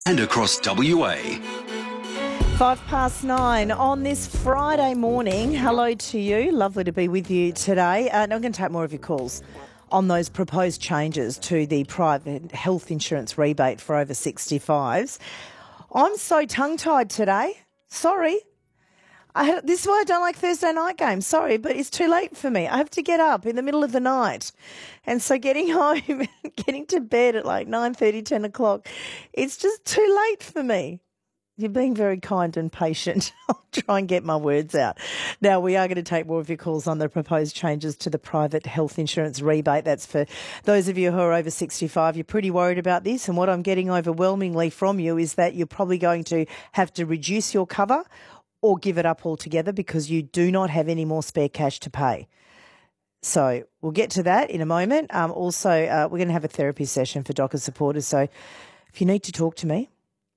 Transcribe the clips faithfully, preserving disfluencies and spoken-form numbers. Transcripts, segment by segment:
and across W A. Five past nine on this Friday morning. Hello to you. Lovely to be with you today. Uh, now I'm going to take more of your calls on those proposed changes to the private health insurance rebate for over sixty-fives. I'm so tongue-tied today. Sorry. I, this is why I don't like Thursday night games. Sorry, but it's too late for me. I have to get up in the middle of the night. And so getting home, getting to bed at like nine thirty, ten o'clock, it's just too late for me. You're being very kind and patient. I'll try and get my words out. Now, we are going to take more of your calls on the proposed changes to the private health insurance rebate. That's for those of you who are over sixty-five. You're pretty worried about this, and what I'm getting overwhelmingly from you is that you're probably going to have to reduce your cover or give it up altogether because you do not have any more spare cash to pay. So we'll get to that in a moment. Um, also, uh, we're going to have a therapy session for Docker supporters. So if you need to talk to me,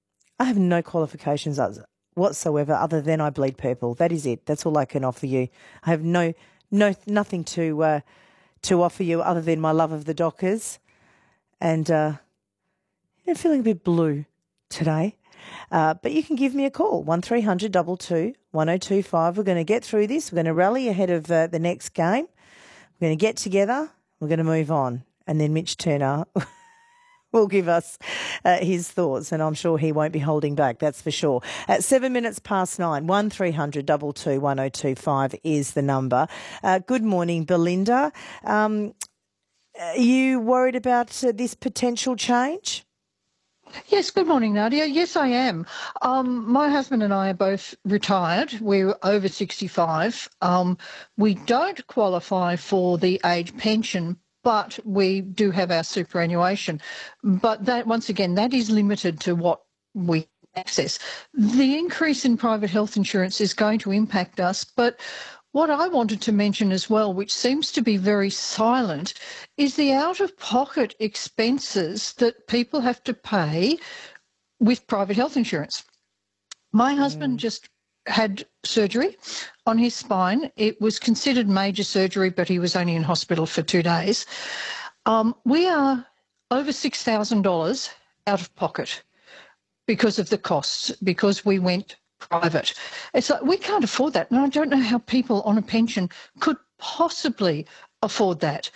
I have no qualifications whatsoever other than I bleed purple. That is it. That's all I can offer you. I have no, no, nothing to uh, to offer you other than my love of the Dockers, and uh, I'm feeling a bit blue today. Uh, but you can give me a call, one three hundred two two one oh two five. We're going to get through this. We're going to rally ahead of uh, the next game. We're going to get together. We're going to move on, and then Mitch Turner will give us uh, his thoughts, and I'm sure he won't be holding back, that's for sure. At seven minutes past nine, one three hundred two two one oh two five is the number. Uh, good morning, Belinda. Um, are you worried about uh, this potential change? Yes, good morning, Nadia. Yes, I am. Um, my husband and I are both retired. We're over sixty-five. Um, we don't qualify for the age pension, but we do have our superannuation. But that, once again, that is limited to what we access. The increase in private health insurance is going to impact us, but what I wanted to mention as well, which seems to be very silent, is the out-of-pocket expenses that people have to pay with private health insurance. My husband mm. just had surgery on his spine. It was considered major surgery, but he was only in hospital for two days. Um, we are over six thousand dollars out of pocket because of the costs, because we went private. It's like we can't afford that, and I don't know how people on a pension could possibly afford that.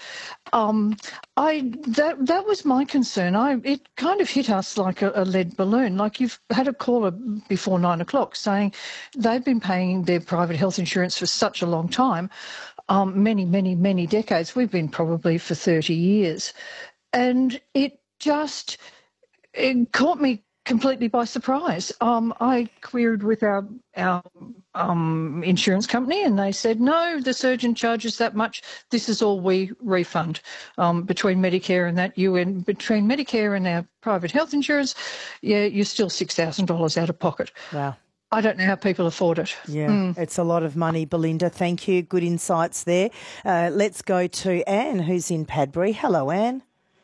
Um, I that that was my concern. I it kind of hit us like a, a lead balloon. Like you've had a caller before nine o'clock saying they've been paying their private health insurance for such a long time, um, many, many, many decades. We've been probably for thirty years, and it just it caught me completely by surprise. Um, I queried with our our um, insurance company, and they said, no, the surgeon charges that much. This is all we refund um, between Medicare and that. You and between Medicare and our private health insurance, yeah, you're still six thousand dollars out of pocket. Wow. I don't know how people afford it. Yeah, mm. It's a lot of money, Belinda. Thank you. Good insights there. Uh, let's go to Anne, who's in Padbury. Hello, Anne.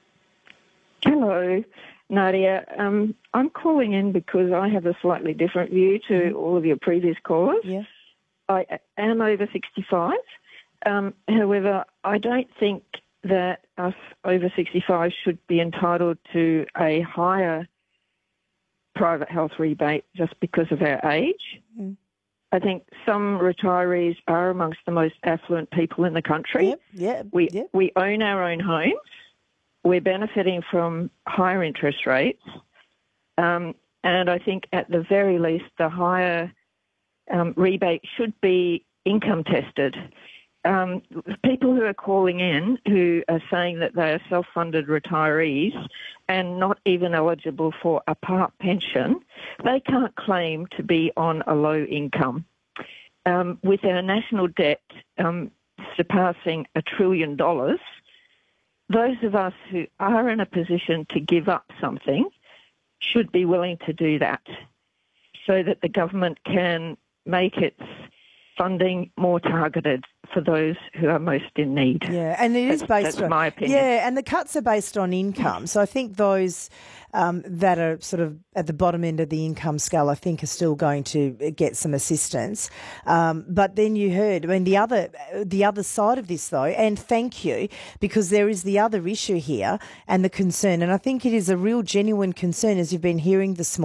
Hello, Nadia. Um, I'm calling in because I have a slightly different view to mm-hmm. all of your previous callers. Yeah. I am over sixty-five. Um, however, I don't think that us over sixty-five should be entitled to a higher private health rebate just because of our age. Mm. I think some retirees are amongst the most affluent people in the country. Yep, yep, we, yep. we own our own homes. We're benefiting from higher interest rates, um, and I think at the very least the higher um, rebate should be income tested. Um, people who are calling in who are saying that they are self-funded retirees and not even eligible for a part pension, they can't claim to be on a low income. Um, with our national debt um, surpassing a trillion dollars, those of us who are in a position to give up something should be willing to do that so that the government can make its funding more targeted for those who are most in need. Yeah, and it is That's- based that's on my opinion. Yeah, and the cuts are based on income. So I think those um, that are sort of at the bottom end of the income scale, I think, are still going to get some assistance. Um, but then you heard, I mean, the other the other side of this though, and thank you, because there is the other issue here and the concern, and I think it is a real genuine concern, as you've been hearing this morning.